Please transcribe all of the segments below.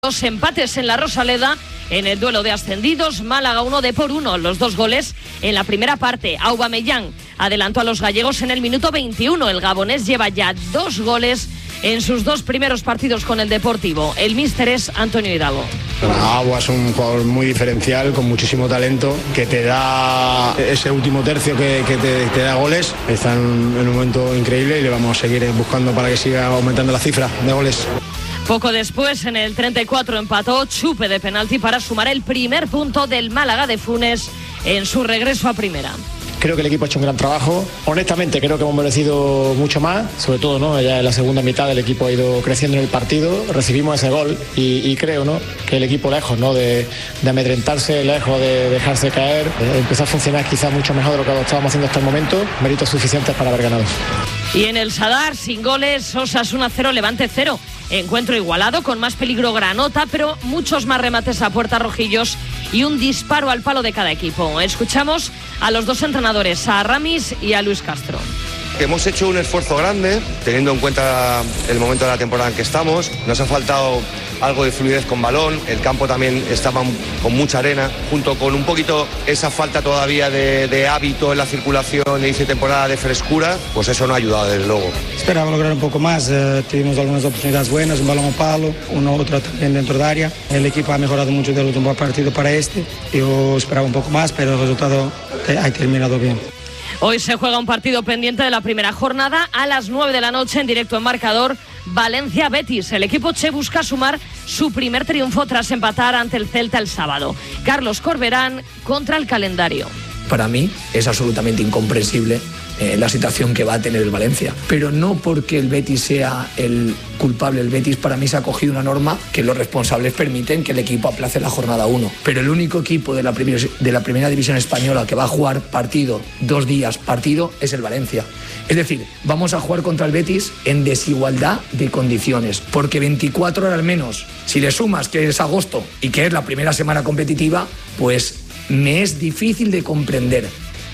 Los empates en la Rosaleda en el duelo de ascendidos, Málaga 1 de por 1, los dos goles en la primera parte. Aubameyang adelantó a los gallegos en el minuto 21. El gabonés lleva ya 2 goles en sus 2 primeros partidos con el Deportivo. El míster es Antonio Hidalgo. Agua es un jugador muy diferencial, con muchísimo talento, que te da ese último tercio que te da goles. Está en un momento increíble y le vamos a seguir buscando para que siga aumentando la cifra de goles. Poco después, en el 34, empató Chupe de penalti para sumar el primer punto del Málaga de Funes en su regreso a primera. Creo que el equipo ha hecho un gran trabajo. Honestamente, creo que hemos merecido mucho más. Sobre todo, ¿no? Ya en la segunda mitad el equipo ha ido creciendo en el partido. Recibimos ese gol y creo, ¿no?, que el equipo, lejos, ¿no?, de amedrentarse, lejos de dejarse caer, empezó a funcionar quizás mucho mejor de lo que estábamos haciendo hasta el momento. Méritos suficientes para haber ganado. Y en el Sadar, sin goles, Osasuna 0, Levante 0. Encuentro igualado, con más peligro Granota, pero muchos más remates a puerta rojillos y un disparo al palo de cada equipo. Escuchamos a los dos entrenadores, a Ramis y a Luis Castro. Hemos hecho un esfuerzo grande, teniendo en cuenta el momento de la temporada en que estamos. Nos ha faltado algo de fluidez con balón, el campo también estaba con mucha arena, junto con un poquito esa falta todavía de hábito en la circulación, inicio de temporada, de frescura, pues eso no ha ayudado desde luego. Esperaba lograr un poco más, tuvimos algunas oportunidades buenas, un balón a palo, una otra también dentro del área. El equipo ha mejorado mucho del último partido para este. Yo esperaba un poco más, pero el resultado ha terminado bien. Hoy se juega un partido pendiente de la primera jornada a las 9 de la noche en directo en Marcador, Valencia-Betis. El equipo che busca sumar su primer triunfo tras empatar ante el Celta el sábado. Carlos Corberán contra el calendario. Para mí es absolutamente incomprensible la situación que va a tener el Valencia, pero no porque el Betis sea el culpable. El Betis, para mí, se ha cogido una norma que los responsables permiten que el equipo aplace la jornada 1, pero el único equipo de la primera división española que va a jugar partido, 2 días partido, es el Valencia. Es decir, vamos a jugar contra el Betis en desigualdad de condiciones, porque 24 horas al menos, si le sumas que es agosto y que es la primera semana competitiva, pues me es difícil de comprender.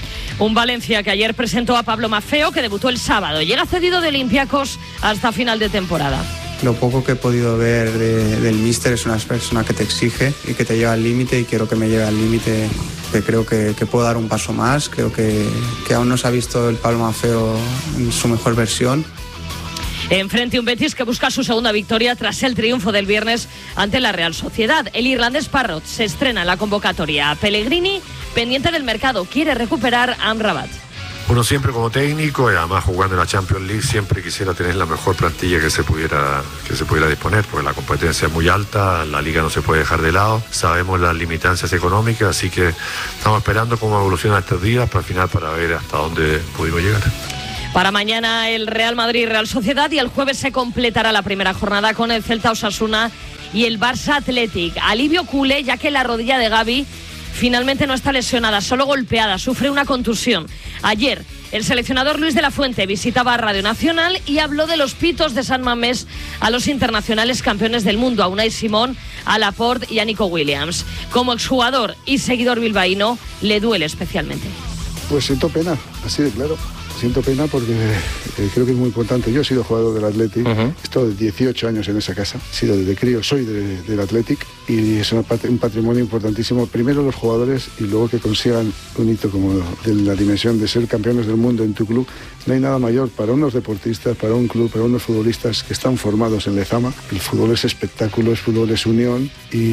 Un Valencia que ayer presentó a Pablo Maffeo, que debutó el sábado. Llega cedido de Olympiacos hasta final de temporada. Lo poco que he podido ver del míster, es una persona que te exige y que te lleva al límite, y quiero que me lleve al límite, que creo que puedo dar un paso más. Creo que aún no se ha visto el Pablo Maffeo en su mejor versión. Enfrente un Betis que busca su segunda victoria tras el triunfo del viernes ante la Real Sociedad. El irlandés Parrott se estrena en la convocatoria. Pellegrini, pendiente del mercado, quiere recuperar a Amrabat. Uno siempre como técnico, y además jugando en la Champions League, siempre quisiera tener la mejor plantilla que se pudiera disponer, porque la competencia es muy alta, la liga no se puede dejar de lado, sabemos las limitancias económicas, así que estamos esperando cómo evolucionan estos días para al final, para ver hasta dónde pudimos llegar. Para mañana el Real Madrid y Real Sociedad, y el jueves se completará la primera jornada con el Celta Osasuna y el Barça Athletic. Alivio culé, ya que la rodilla de Gavi finalmente no está lesionada, solo golpeada, sufre una contusión. Ayer el seleccionador Luis de la Fuente visitaba Radio Nacional y habló de los pitos de San Mamés a los internacionales campeones del mundo, a Unai Simón, a Laporte y a Nico Williams. Como exjugador y seguidor bilbaíno, le duele especialmente. Pues siento pena, así de claro. Siento pena porque creo que es muy importante. Yo he sido jugador del Athletic, he estado 18 años en esa casa, he sido desde crío, soy del Athletic, y es un patrimonio importantísimo. Primero los jugadores, y luego que consigan un hito como de la dimensión de ser campeones del mundo en tu club. No hay nada mayor para unos deportistas, para un club, para unos futbolistas que están formados en Lezama. El fútbol es espectáculo, el fútbol es unión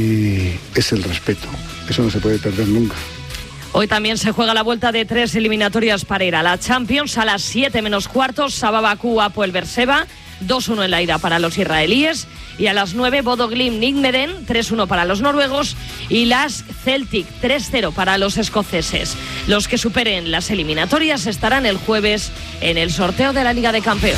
y es el respeto. Eso no se puede perder nunca. Hoy también se juega la vuelta de 3 eliminatorias para ir a la Champions. A las 7 menos cuarto, Sabah Bakú, Hapoel Beerseba, 2-1 en la ida para los israelíes. Y a las 9, Bodo Glimt Nijmegen, 3-1 para los noruegos. Y Lask Celtic, 3-0 para los escoceses. Los que superen las eliminatorias estarán el jueves en el sorteo de la Liga de Campeones.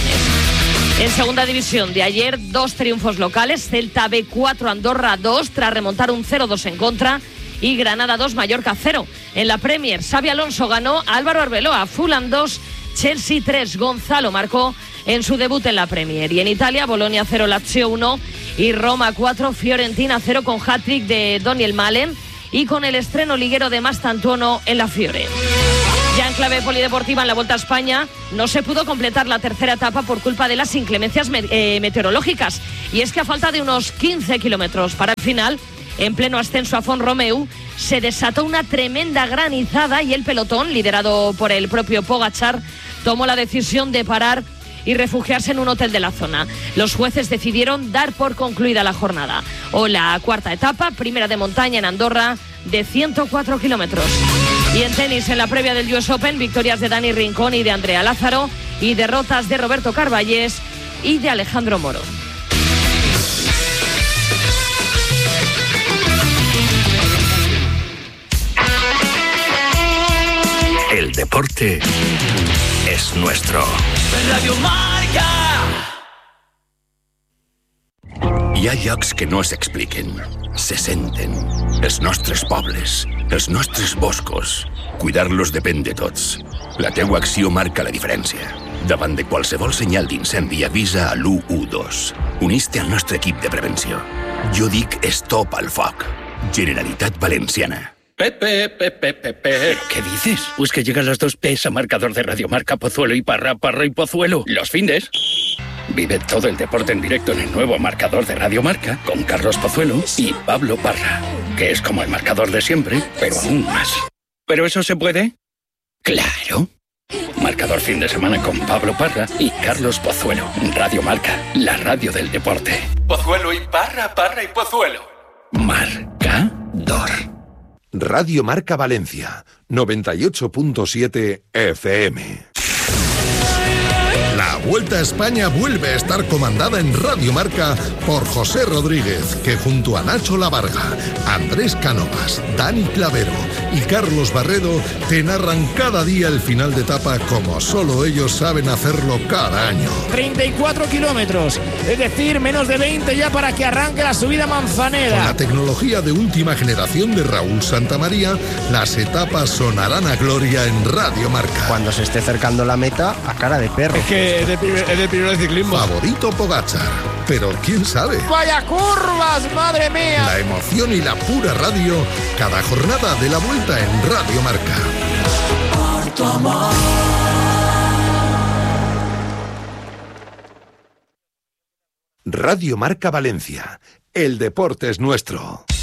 En segunda división de ayer, 2 triunfos locales. Celta B 4, Andorra 2, tras remontar un 0-2 en contra. Y Granada 2, Mallorca 0. En la Premier, Xabi Alonso ganó a Álvaro Arbeloa. Fulham 2, Chelsea 3. Gonzalo marcó en su debut en la Premier. Y en Italia, Bolonia 0, Lazio 1 y Roma 4, Fiorentina 0, con hat-trick de Daniel Malen y con el estreno liguero de Mastantuono en la Fiore. Ya en clave polideportiva, en la Vuelta a España, no se pudo completar la tercera etapa por culpa de las inclemencias meteorológicas. Y es que a falta de unos 15 kilómetros para el final, en pleno ascenso a Font-Romeu, se desató una tremenda granizada y el pelotón, liderado por el propio Pogačar, tomó la decisión de parar y refugiarse en un hotel de la zona. Los jueces decidieron dar por concluida la jornada. O la cuarta etapa, primera de montaña en Andorra, de 104 kilómetros. Y en tenis, en la previa del US Open, victorias de Dani Rincón y de Andrea Lázaro y derrotas de Roberto Carballés y de Alejandro Moro. El deporte es nuestro. Radio Marca. Hi ha llocs que no s'expliquen, se senten. Els nostres pobles, els nostres boscos. Cuidar-los depèn de tots. La teua acció marca la diferència. Davant de qualsevol senyal d'incendi, avisa a l'112. Unís-te al nostre equip de prevenció. Jo dic stop al foc. Generalitat Valenciana. Pepe. ¿Qué dices? Pues que llegan las dos P's a marcador de Radio Marca, Pozuelo y Parra y Pozuelo. Los findes. Vive todo el deporte en directo en el nuevo marcador de Radio Marca con Carlos Pozuelo y Pablo Parra, que es como el marcador de siempre, pero aún más. ¿Pero eso se puede? ¡Claro! Marcador fin de semana con Pablo Parra y Carlos Pozuelo. Radio Marca, la radio del deporte. Pozuelo y Parra y Pozuelo. Marcador. Radio Marca Valencia, 98.7 FM. La Vuelta a España vuelve a estar comandada en Radio Marca por José Rodríguez, que junto a Nacho Lavarga, Andrés Cánovas, Dani Clavero y Carlos Barredo te narran cada día el final de etapa como solo ellos saben hacerlo cada año. 34 kilómetros, es decir, menos de 20 ya para que arranque la subida Manzanera. Con la tecnología de última generación de Raúl Santamaría, las etapas sonarán a gloria en Radio Marca. Cuando se esté acercando la meta, a cara de perro. Es que es de primero de ciclismo. Favorito Pogačar, pero quién sabe. ¡Vaya curvas, madre mía! La emoción y la pura radio, cada jornada de la Vuelta en Radio Marca. Por tu amor. Radio Marca Valencia, el deporte es nuestro.